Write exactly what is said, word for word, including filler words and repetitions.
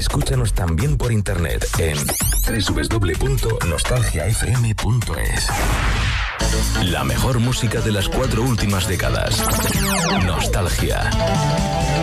Escúchanos también por internet en doble u doble u doble u punto nostalgia f m punto es. La mejor música de las cuatro últimas décadas. Nostalgia.